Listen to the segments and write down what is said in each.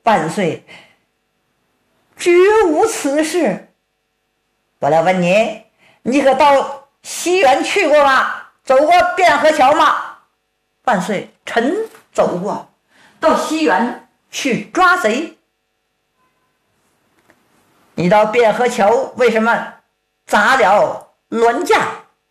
万岁，绝无此事。我来问你，你可到西园去过吗？走过汴河桥吗？万岁，臣走过，到西园去抓贼。你到汴河桥为什么砸了銮驾？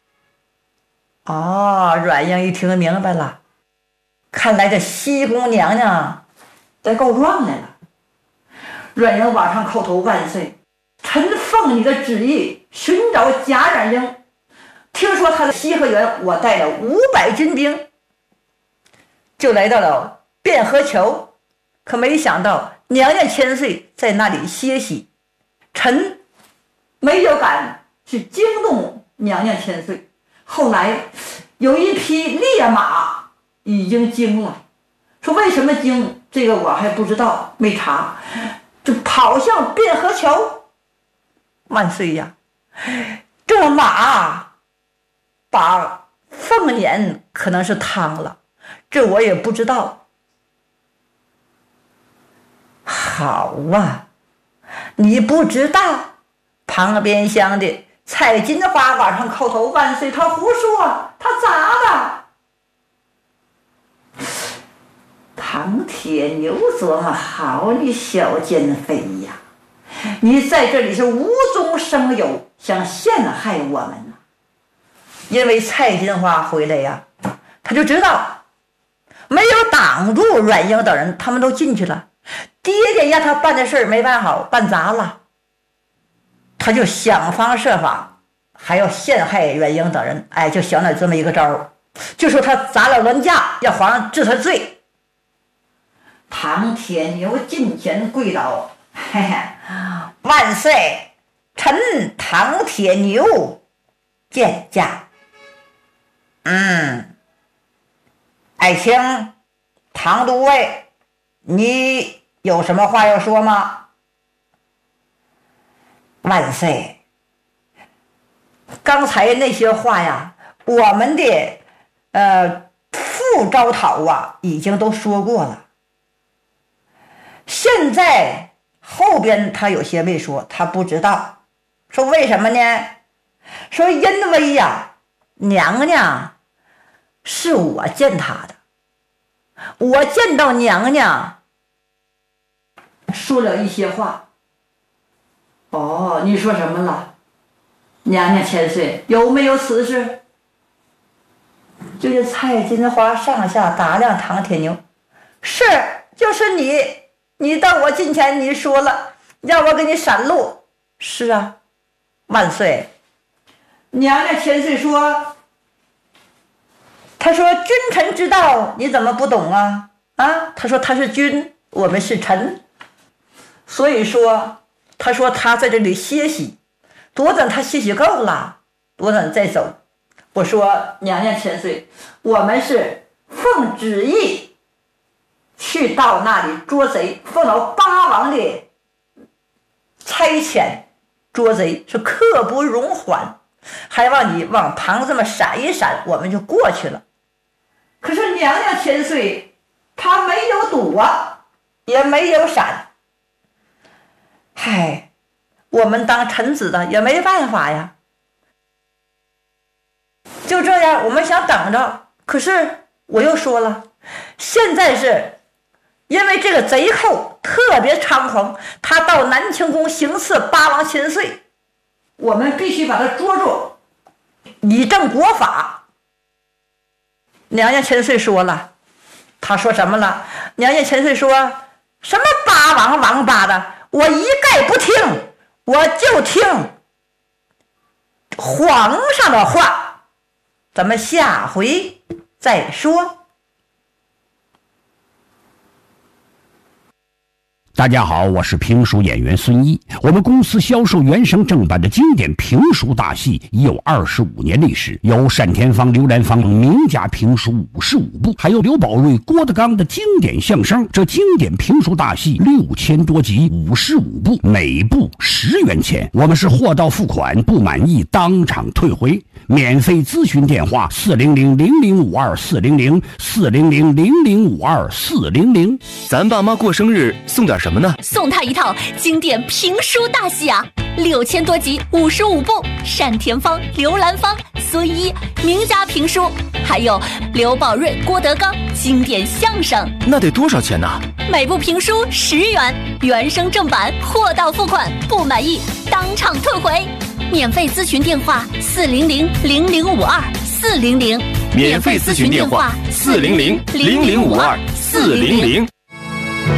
阮英一听明白了，看来这西宫娘娘在告状来了。阮英往上叩头，万岁，臣奉你的旨意寻找贾阮英，听说他的西河园，我带了500军兵，就来到了汴河桥，可没想到娘娘千岁在那里歇息，臣没有敢去惊动娘娘千岁。后来有一匹烈马已经惊了，说为什么惊，这个我还不知道，没查，就跑向汴河桥。万岁呀，这马把凤辇可能是趟了，这我也不知道。好啊，你不知道？旁边厢的蔡金花往上叩头，万岁，他胡说，他砸的。唐铁牛琢磨，好你小奸妃呀，你在这里是无中生有，想陷害我们呢。因为蔡金花回来呀，他就知道没有挡住阮英等人，他们都进去了，爹爹让他办的事没办好，办砸了，他就想方设法还要陷害阮英等人，就想了这么一个招，就说他砸了銮驾，让皇上治他罪。唐铁牛近前跪倒，嘿嘿，万岁，臣唐铁牛见驾。爱卿，唐都尉，你有什么话要说吗？万岁，刚才那些话呀，我们的副招讨已经都说过了。现在后边他有些没说，他不知道，说为什么呢？说因为呀，娘娘是我见她的，我见到娘娘说了一些话。你说什么了？娘娘千岁，有没有此事？就是蔡金花上下打量唐铁牛，是，就是你到我近前，你说了让我给你闪路。是啊，万岁。娘娘千岁说，他说君臣之道你怎么不懂啊？他说他是君，我们是臣，所以说他说他在这里歇息，多等他歇息够了，多等再走。我说娘娘千岁，我们是奉旨意去到那里捉贼，奉了八王的差遣捉贼，是刻不容缓，还让你往旁这么闪一闪，我们就过去了。可是娘娘千岁，他没有躲，也没有闪。我们当臣子的也没办法呀。就这样，我们想等着，可是我又说了，现在是因为这个贼寇特别猖狂，他到南清宫行刺八王千岁，我们必须把他捉住，以正国法。娘娘千岁说了，他说什么了？娘娘千岁说什么八王王八的，我一概不听，我就听皇上的话。咱们下回再说。 大家好，我是评书演员孙一。我们公司销售原声正版的经典评书大戏已有25年历史，有单田芳、刘兰芳名家评书55部，还有刘宝瑞、郭德纲的经典相声。这经典评书大戏6000多集，55部，每部10元钱。我们是货到付款，不满意当场退回。免费咨询电话：400-0052-400，400-0052-400。 咱爸妈过生日送点什么？ 什么呢？ 送他一套经典评书大戏啊，6000多集，55部，单田芳、刘兰芳、孙一名家评书，还有刘宝瑞、郭德纲经典相声。 那得多少钱呢？ 每部评书10元，原声正版，货到付款，不满意当场退回。免费咨询电话400-0052，400。 免费咨询电话400-0052，400。